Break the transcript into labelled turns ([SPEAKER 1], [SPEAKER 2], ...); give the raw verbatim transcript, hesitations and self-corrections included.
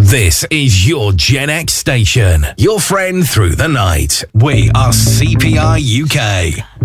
[SPEAKER 1] This is your Gen X station, your friend through the night. We are C P I U K.